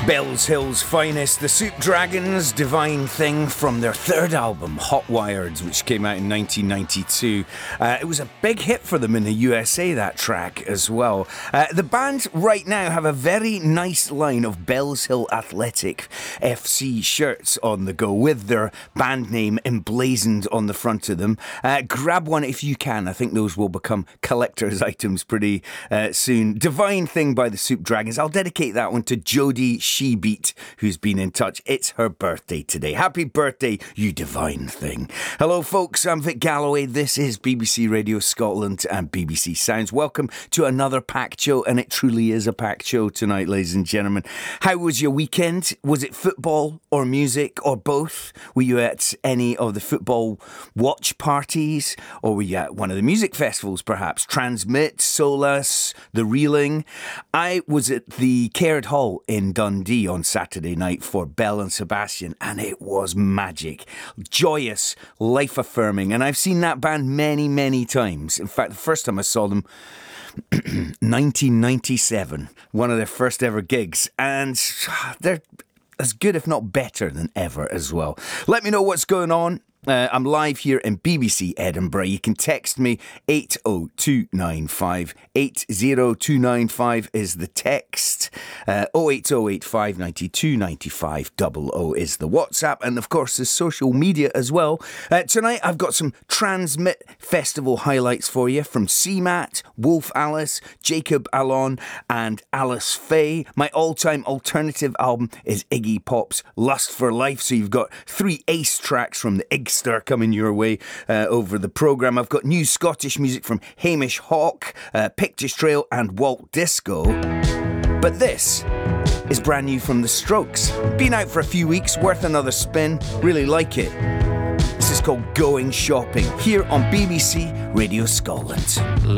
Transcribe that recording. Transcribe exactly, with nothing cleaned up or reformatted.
Bells Hill's finest, the Soup Dragons, Divine Thing, from their third album, Hot Wired, which came out in nineteen ninety-two. Uh, it was a big hit for them in the U S A, that track, as well. Uh, the band right now have a very nice line of Bells Hill Athletic F C shirts on the go, with their band name emblazoned on the front of them. Uh, grab one if you can. I think those will become collector's items pretty uh, soon. Divine Thing by the Soup Dragons. I'll dedicate that one to Jodie Shebeat, who's been in touch. It's her birthday today. Happy birthday, you divine thing. Hello, folks. I'm Vic Galloway. This is B B C Radio Scotland and B B C Sounds. Welcome to another packed show, and it truly is a packed show tonight, ladies and gentlemen. How was your weekend? Was it football or music or both? Were you at any of the football watch parties, or were you at one of the music festivals, perhaps? Transmit, Solace, The Reeling. I was at the Caird Hall in Dundee on Saturday night for Belle and Sebastian, and it was magic. Joyous, life-affirming, and I've seen that band many, many times. In fact, the first time I saw them, nineteen ninety-seven, one of their first ever gigs, and they're as good, if not better, than ever as well. Let me know what's going on. Uh, I'm live here in B B C Edinburgh. You can text me eight oh two nine five. eight oh two nine five is the text. Uh, oh eight oh eight five nine two nine five double oh is the WhatsApp. And of course, the social media as well. Uh, tonight, I've got some Transmit Festival highlights for you from C MAT, Wolf Alice, Jacob Alon, and Alice Faye. My all-time alternative album is Iggy Pop's Lust for Life. So you've got three ace tracks from the Ig Star coming your way uh, over the programme. I've got new Scottish music from Hamish Hawk, uh, Pictures Trail and Walt Disco. But this is brand new from The Strokes. Been out for a few weeks, worth another spin. Really like it. This is called Going Shopping, here on B B C Radio Scotland.